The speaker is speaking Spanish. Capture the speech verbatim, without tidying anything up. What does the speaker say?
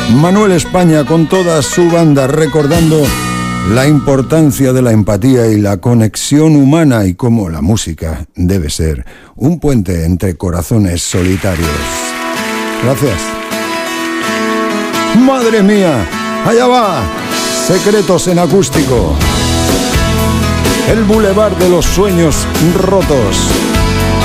Manuel España con toda su banda recordando la importancia de la empatía y la conexión humana y cómo la música debe ser un puente entre corazones solitarios. Gracias. ¡Madre mía! ¡Allá va! Secretos en acústico. El Boulevard de los Sueños Rotos.